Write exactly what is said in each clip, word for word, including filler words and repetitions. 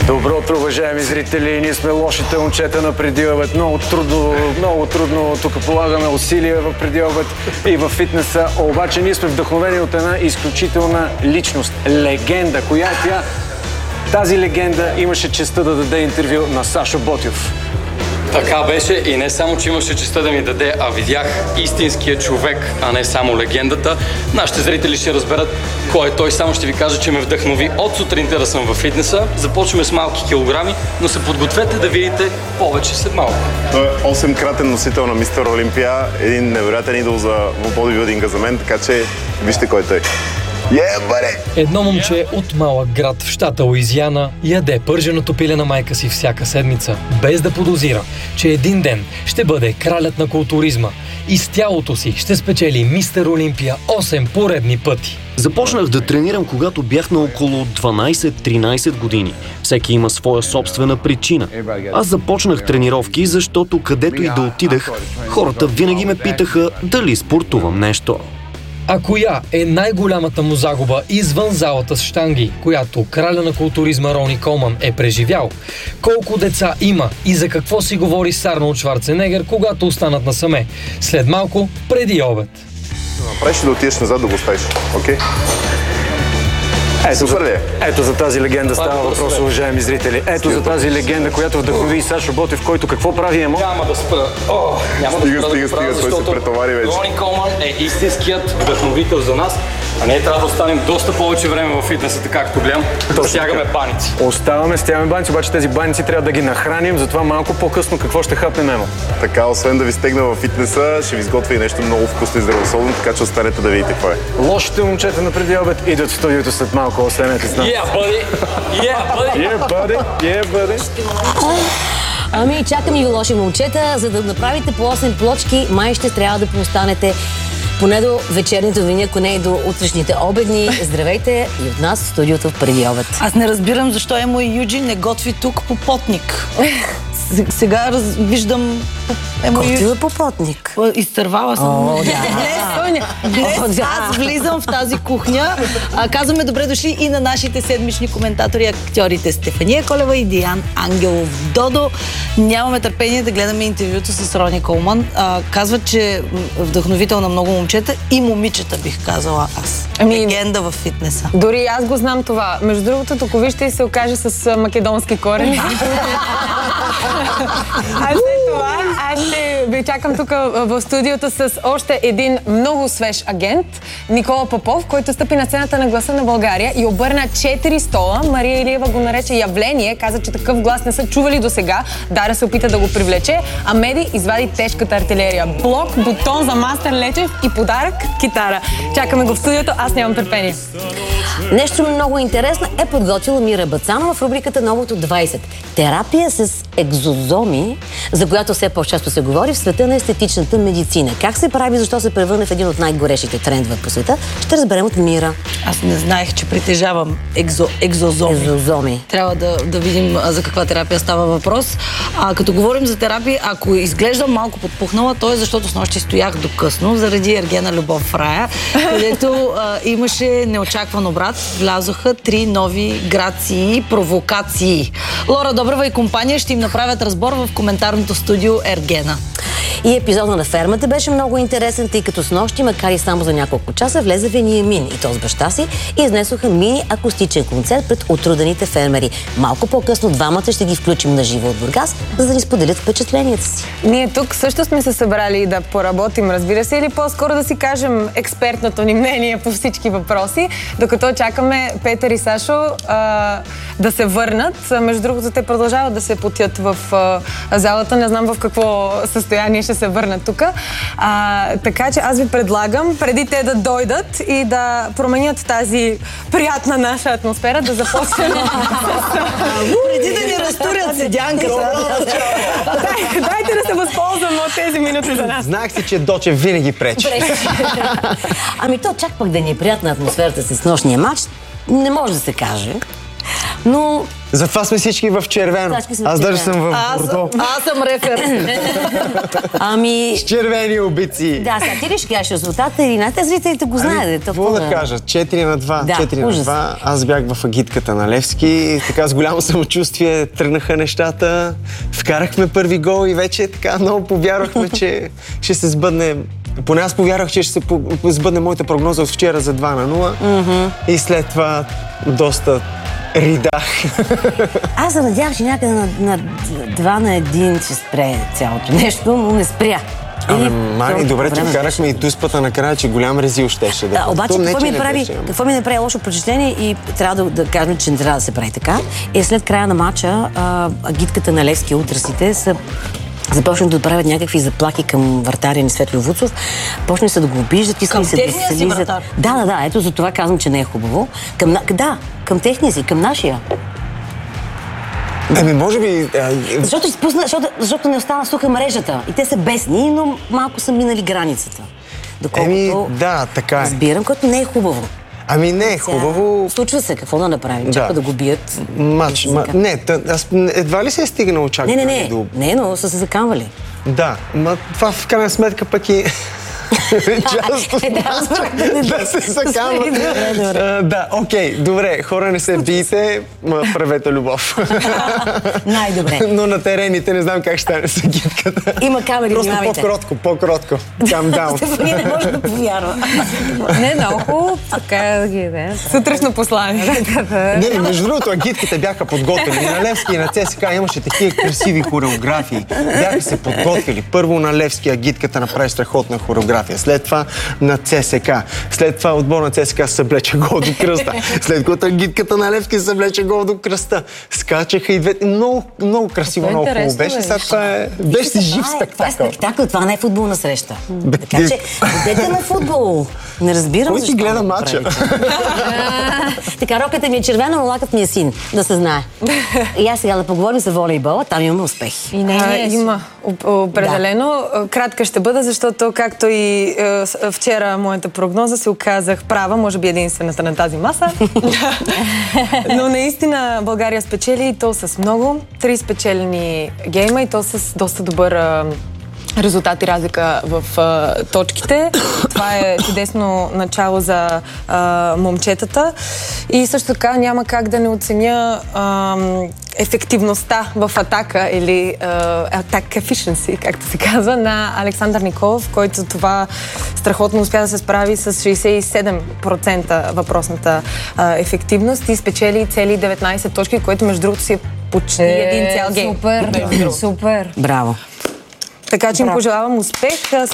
Добро утро, уважаеми зрители! Ние сме лошите момчета на преди обед. Много трудно, много трудно. Тук полагаме усилия в преди обед и в фитнеса. Обаче ние сме вдъхновени от една изключителна личност. Легенда. Коя е тя? Тази легенда имаше честта да даде интервю на Сашо Ботйов. Така беше и не само, че имаше честта да ми даде, а видях истинския човек, а не само легендата. Нашите зрители ще разберат кой е той. Само ще ви кажа, че ме вдъхнови от сутринта да съм във фитнеса. Започваме с малки килограми, но се подгответе да видите повече след малко. Той е осемкратен носител на Мистер Олимпия, един невероятен идол за бодибилдинга за мен, така че вижте кой е той. Yeah, Едно момче от малък град в щата Луизиана яде пърженото пиле на майка си всяка седмица, без да подозира, че един ден ще бъде кралят на културизма и с тялото си ще спечели Мистер Олимпия осем поредни пъти. Започнах да тренирам, когато бях на около дванайсет-тринайсет години. Всеки има своя собствена причина. Аз започнах тренировки, защото където и да отидах, хората винаги ме питаха дали спортувам нещо. А коя е най-голямата му загуба извън залата с щанги, която краля на културизма Рони Колман е преживял? Колко деца има и за какво си говори с Арнолд Шварценегер, когато останат насаме? След малко, преди обед. Направиш да отидеш назад да го оставиш, окей? Okay? Ето, за, ето за тази легенда става въпрос, уважаеми зрители. Ето за тази легенда, която вдъхнови и Сашо Ботйов, който какво прави, Емо? Няма да спра. О, няма стига, да спра стига, да правя, стига, той се претовари вече. Рони Колман е истинският вдъхновител за нас, а ние трябва да останем доста повече време в фитнеса, както гледам, да стягаме баници. Оставаме, стягаме баници, обаче тези баници трябва да ги нахраним, затова малко по-късно какво ще хапнем, Емо? Така, освен да ви стегна във фитнеса, ще ви изготвя и нещо много вкусно и здравословно, така че останете да видите какво е. Лошите момчета на преди обед идват в студиото след малко, останете с нас. Yeah, buddy! Yeah, buddy! Yeah, buddy! Yeah, buddy! Ами, чакам и ви лоши момчета, за да направите по осем плочки, май ще трябва да поостанете поне до вечерните новини, ако не и до утрешните обедни. Здравейте и от нас в студиото в преди обед. Аз не разбирам защо Емо и Юджи не готви тук попотник. Сега раз... виждам Емо и Юджи. попотник? Изтървала съм. О, да. Днес, днес аз влизам в тази кухня. А, казваме добре дошли и на нашите седмични коментатори, актьорите Стефания Колева и Диан Ангелов. Додо, нямаме търпение да гледаме интервюто с Рони Колман. А, казва, че вдъхновител на много момчета и момичета, бих казала аз. Ами, легенда в фитнеса. Дори аз го знам това. Между другото, тук вижте и се окаже с македонски корени. А след това аз ще ви чакам тук в студиото с още един много свеж агент, Никола Попов, който стъпи на сцената на Гласа на България и обърна четири стола. Мария Илиева го нарече явление, каза, че такъв глас не са чували до сега. Дара се опита да го привлече, а Меди извади тежката артилерия. Блок, бутон за Мастер Лечев и подарък китара. Чакаме го в студиото, аз нямам търпение. Нещо много интересно е подготвила Мира Бацанова в рубриката Новото двайсет. Терапия с екзозоми, за която все по-често се говори в света на естетичната медицина. Как се прави, защо се превърне в един от най-горещите трендове по света, ще разберем от Мира. Аз не знаех, че притежавам екзо, екзозоми. Екзозоми. Трябва да, да видим за каква терапия става въпрос. А като говорим за терапия, ако изглеждам малко подпухнала, то е защото снощи стоях до късно, заради Ергена Любов в рая, където а, имаше неочакван обрат. Влязоха три нови грации, провокации. Лора Добрева и компания ще им направят разбор в коментарното студио Ергена. И епизода на фермата беше много интересен, тъй като снощи, макар и само за няколко часа, влезе Вениамин и то с баща си и изнесоха мини акустичен концерт пред отрудените фермери. Малко по-късно двамата ще ги включим на живо от Бургас, за да ни споделят впечатленията си. Ние тук също сме се събрали да поработим, разбира се, или по-скоро да си кажем експертното ни мнение по всички въпроси, докато чакаме Петър и Сашо а, да се върнат. Между другото, те продължават да се потят в а, залата. Не знам в какво състояние ще се върнат тук. Така че аз ви предлагам, преди те да дойдат и да променят тази приятна наша атмосфера, да започнем. Преди да ни разтурят седянката. Дайте да се възползваме от тези минути за нас. Знаех си, че Доче винаги пречи. Ами то чак пък да ни е приятна атмосферата с нощния матч, не може да се каже. Но... Затова сме всички в червено. Аз даже съм в бордо. Аз съм рефер. Ами... С червени убици. Да, сега ти ли ще кажеш резултата или не? Те зрителите го знаят. Какво да кажа? четири на два. Да, четири на два. Аз бях в агитката на Левски. Така с голямо самочувствие тръгнаха нещата. Вкарахме първи гол и вече така много повярвахме, че ще се сбъдне. Поне аз повярвах, че ще се сбъдне моята прогноза от вчера за два на нула. Mm-hmm. И след това доста ридах. Аз се надявах, че някъде на, на два на един ще спре цялото нещо, но не спря. Ами, Мани, добре, че вкарахме и туспата накрая, че голям резил щеше да. Да, обаче какво ми, прави, какво ми направи лошо впечатление и трябва да, да кажем, че не трябва да се прави така, е след края на матча агитката на Левски, утрасите са започнат да отправят някакви заплахи към вратаря ни Светло Вуцов. Почне се да го обиждат, искали се да се лизат. Да, да, да, ето за това казвам, че не е хубаво. Към, да, към техния си, към нашия. Ами, може би... А... Защото, изпусна, защото, защото не остана суха мрежата. И те са бесни, но малко са минали границата. Доколкото Еми, да, така е. Разбирам, което не е хубаво. Ами не е хубаво. Сега, случва се, какво да направим? Да. Чака да го бият. Мач, ма, не, тъ, аз едва ли се е стигнал чак. Не, не, не, до... не, но са се закамвали. Да, ма това в крайна сметка пък и... Часто да се закамва. Да, окей, добре, хора, не се бийте, ма правете любов. Най-добре. Но на терените не знам как ще стане с агитката. Има камери, внимавайте. Просто по-кротко, по-кротко. Calm down. Стефания не може да повярва. Не, много хубаво, така да ги е. Сутрешно послание. Не, между другото, агитките бяха подготвени. На Левски и на ЦСКА имаше такива красиви хореографии. Бяха се подготвили. Първо на Левски агитката направи страхотна хореография. След това на ЦСКА. След това отбор на ЦСКА се съблече гол до кръста. След което агитката на Левски се съблече гол до кръста. Скачаха и двете. Много, много красиво, много хубаво беше. Сега това е... Беше си жив спектакъл. Това е спектакъл, това не е футболна среща. Така че, идете на футбол. Не разбирам защо. Кой ти гледа мача? Така, роката ми е червена, но лакът ми е син. Да се знае. И аз сега да поговорим за волейбола. Там имаме успехи. И не, не, има. Определено. Кратка ще бъда, защото както и вчера моята прогноза се оказах права, може би единствената на тази маса. Но наистина България спечели и то с много. Три спечелени гейма и то с доста добър резултат и разлика в а, точките. Това е чудесно начало за а, момчетата. И също така няма как да не оценя а, ефективността в атака или attack efficiency, както се казва, на Александър Николов, който това страхотно успя да се справи с шейсет и седем процента въпросната а, ефективност и спечели цели деветнайсет точки, което между другото си е почти е, един цял гейм. Супер, супер. Браво. Така че им пожелавам успех.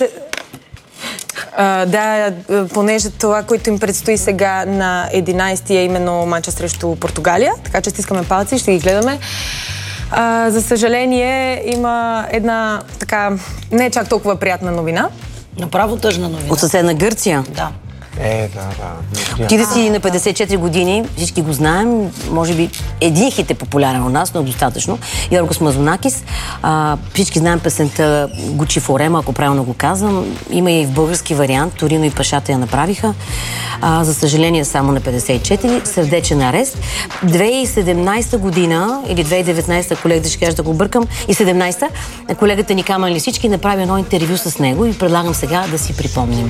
Uh, да, понеже това, което им предстои сега на единайсети е именно мача срещу Португалия, така че стискаме палци, ще ги гледаме. Uh, за съжаление, има една така не чак толкова приятна новина. Направо тъжна новина. От съседна Гърция? Да. Е, да, да. Ти да си на петдесет и четири години, всички го знаем, може би един хит е популярен у нас, но достатъчно. Йоргос Мазонакис, а, всички знаем песента Гучи Форема, ако правилно го казвам. Има и в български вариант, Торино и Пашата я направиха. А, за съжаление само на петдесет и четири, сърдечен арест. две хиляди и седемнайсета година, или две хиляди и деветнайсета, колегата ще кажа да го бъркам, и седемнайсета, колегата ни Камен Лисички направи едно интервю с него и предлагам сега да си припомним.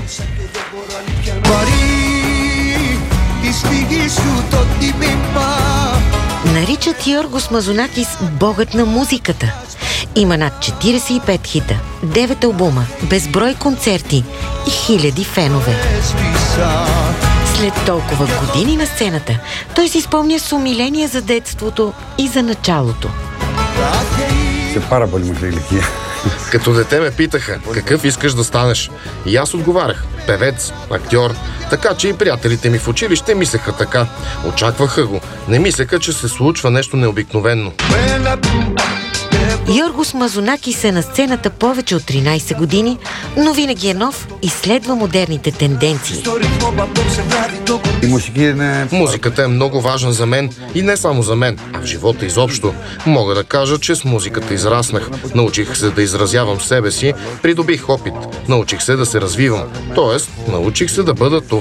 Наричат Йоргос Мазонакис богът на музиката. Има над четирийсет и пет хита, девет албума, безброй концерти и хиляди фенове. След толкова години на сцената, той си спомня с умиление за детството и за началото. Се пара бъде мъжелики. Като дете ме питаха, какъв искаш да станеш? И аз отговарях, певец, актьор. Така че и приятелите ми в училище мислеха така. Очакваха го. Не мислеха, че се случва нещо необикновенно. Йоргос Мазонакис е на сцената повече от тринайсет години, но винаги е нов и следва модерните тенденции. Музиката е много важна за мен и не само за мен, а в живота изобщо. Мога да кажа, че с музиката израснах. Научих се да изразявам себе си, придобих опит. Научих се да се развивам. Тоест, научих се да бъда това.